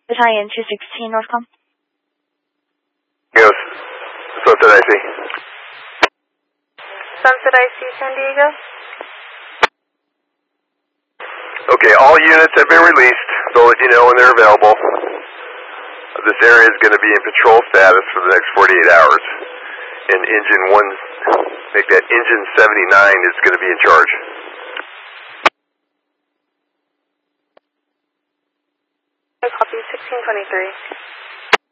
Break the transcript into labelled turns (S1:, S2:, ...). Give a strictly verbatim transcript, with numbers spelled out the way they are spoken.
S1: Battalion two sixteen Northcom.
S2: Yes. Sunset I C.
S3: Sunset I C, San Diego.
S2: Okay, all units have been released. They'll let you know when they're available. This area is going to be in patrol status for the next forty-eight hours. And engine one, make that engine seventy-nine is going to be in charge.
S3: Copy sixteen twenty-three.